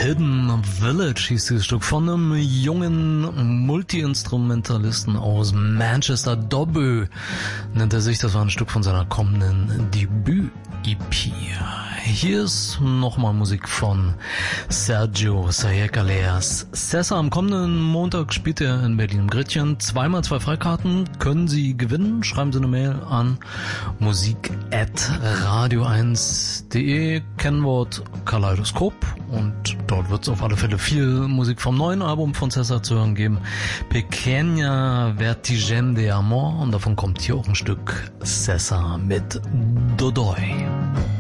Hidden Village hieß dieses Stück von einem jungen Multi-Instrumentalisten aus Manchester. Dobby nennt er sich. Das war ein Stück von seiner kommenden Debüt-EP. Hier ist nochmal Musik von Sergio Sayekaleas. Sessa, am kommenden Montag spielt er in Berlin im Gretchen. 2x2 Freikarten können Sie gewinnen. Schreiben Sie eine Mail an musik@radio1.de, Kennwort Kaleidoskop, und dort wird es auf alle Fälle viel Musik vom neuen Album von Sessa zu hören geben. Pequeña Vertigen de Amor, und davon kommt hier auch ein Stück Sessa mit Dodoy.